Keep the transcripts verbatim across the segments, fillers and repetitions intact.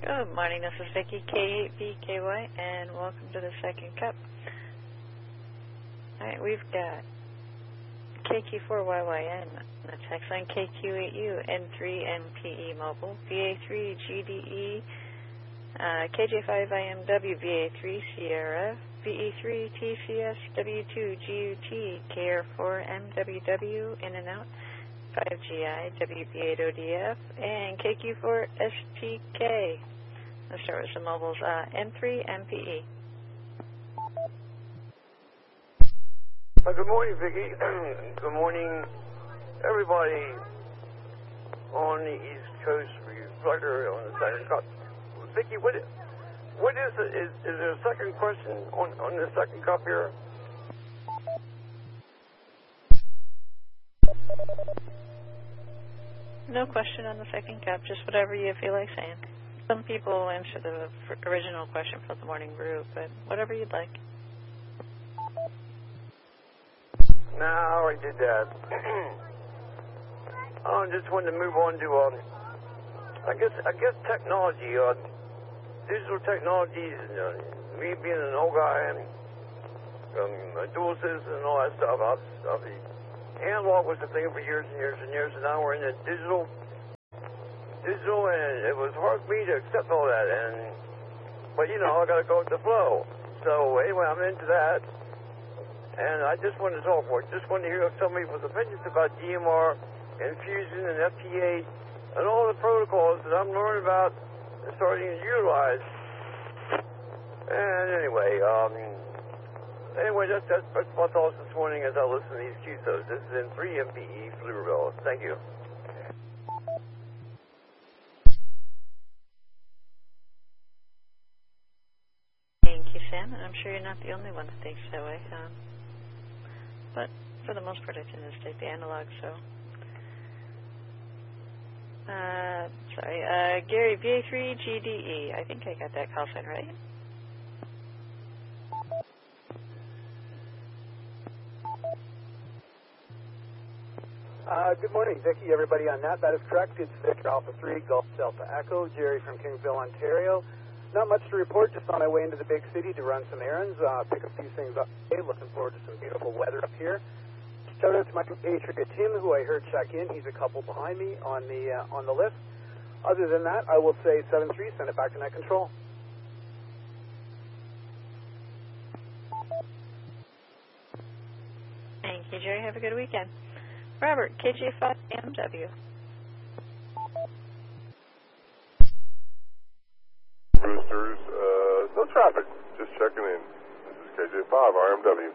Good morning, this is Vicki, K eight B K Y, and welcome to the second cup. Alright, we've got K Q four Y Y N on the text line, K Q eight U, N three M P E mobile, V A three G D E, uh, K J five I M W, V A three Sierra, V E three T C S, W two G U T, K R four M W W, in and out, five G I, W B eight O D F, and K Q four S T K. Let's start with some mobiles. Uh, N three M P E. Uh, good morning, Vicki. Good morning, everybody on the East Coast reflector on the second cup. Vicki, what, what is it? Is, is there a second question on, on the second cup here? No question on the second cup, just whatever you feel like saying. Some people answer the original question for the morning brew, but whatever you'd like. No, I already did that. I just wanted to move on to, um, I guess, I guess technology, uh, digital technologies, and, uh, me being an old guy and um, a dual citizen and all that stuff. I was, I was, analog was the thing for years and years and years, and now we're in the digital. Digital, and it was hard for me to accept all that, and but you know, I got to go with the flow. So anyway, I'm into that, and I just wanted to talk for it. Just wanted to hear some people's opinions about D M R and Fusion and F T A and all the protocols that I'm learning about and starting to utilize. And anyway, um, anyway, that's, that's, that's my thoughts this morning as I listen to these Q S Os. This is in three M P E Pflugerville. Thank you. Thank you, Sam, and I'm sure you're not the only one that thinks that way. Um, but for the most part, I tend to stick to analog, so. Uh, sorry, uh, Gary, V A three G D E. I think I got that call sign right. Uh, good morning, Vicki, everybody on that. That is correct. It's Victor Alpha three, Gulf Delta Echo, Jerry from Kingsville, Ontario. Not much to report, just on my way into the big city to run some errands, uh, pick a few things up today. Looking forward to some beautiful weather up here. Shout out to my compatriot Tim, who I heard check in. He's a couple behind me on the uh, on the list. Other than that, I will say seven three, send it back to net control. Thank you, Jerry. Have a good weekend. Robert, K J five M W. Roosters, uh, no traffic, just checking in. This is K J five R M W.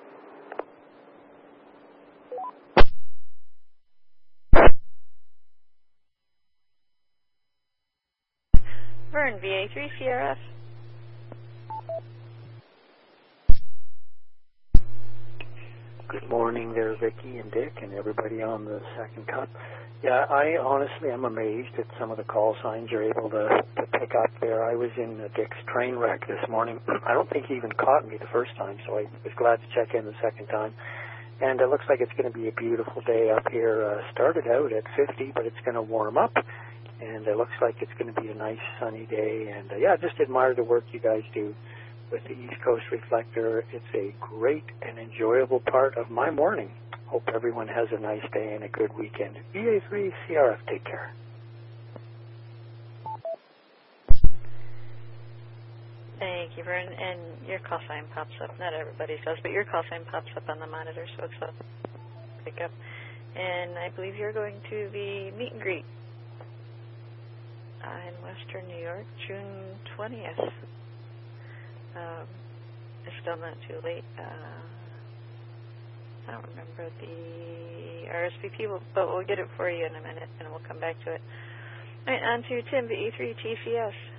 Vern, V A three C R F. Good morning there, Vicki and Dick and everybody on the second cup. Yeah, I honestly am amazed at some of the call signs you're able to, to pick up there. I was in Dick's train wreck this morning. I don't think he even caught me the first time, so I was glad to check in the second time. And it looks like it's going to be a beautiful day up here. Uh, started out at fifty, but it's going to warm up. And it looks like it's going to be a nice sunny day. And uh, yeah, just admire the work you guys do with the East Coast Reflector. It's a great and enjoyable part of my morning. Hope everyone has a nice day and a good weekend. V A three C R F, take care. Thank you, Vern. And your call sign pops up. Not everybody's does, but your call sign pops up on the monitor, so it's a pick up. And I believe you're going to the meet and greet uh, in Western New York, June twentieth. Um, it's still not too late. Uh, I don't remember the R S V P, but we'll get it for you in a minute, and we'll come back to it. All right, on to Tim, the E three T C S.